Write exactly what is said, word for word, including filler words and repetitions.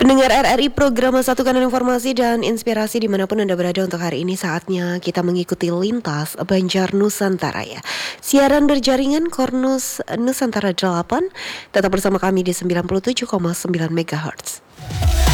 Pendengar R R I program Satukan Informasi dan Inspirasi dimanapun Anda berada, untuk hari ini saatnya kita mengikuti Lintas Banjar Nusantara ya. Siaran berjaringan Kornus Nusantara delapan, tetap bersama kami di sembilan puluh tujuh koma sembilan megahertz.